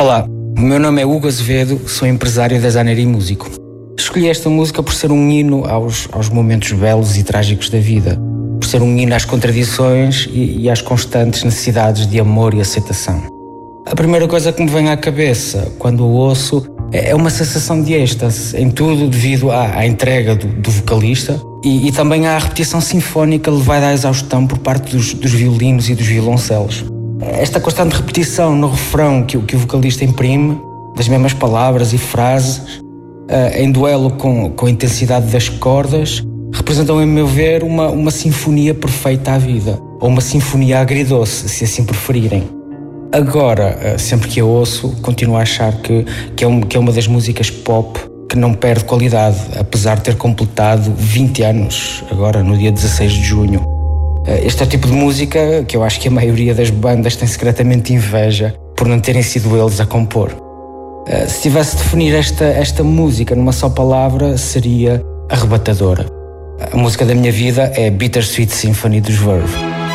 Olá, o meu nome é Hugo Azevedo, sou empresário, designer e músico. Escolhi esta música por ser um hino aos momentos belos e trágicos da vida, por ser um hino às contradições e às constantes necessidades de amor e aceitação. A primeira coisa que me vem à cabeça quando o ouço é uma sensação de êxtase em tudo devido à entrega do vocalista e também à repetição sinfónica levada à exaustão por parte dos violinos e dos violoncelos. Esta constante repetição no refrão que o vocalista imprime, das mesmas palavras e frases, em duelo com a intensidade das cordas, representam, a meu ver, uma sinfonia perfeita à vida, ou uma sinfonia agridoce, se assim preferirem. Agora, sempre que a ouço, continuo a achar que é uma das músicas pop que não perde qualidade, apesar de ter completado 20 anos, agora no dia 16 de junho. Este é o tipo de música que eu acho que a maioria das bandas tem secretamente inveja por não terem sido eles a compor. Se tivesse de definir esta música numa só palavra, seria arrebatadora. A música da minha vida é Bittersweet Symphony dos Verve.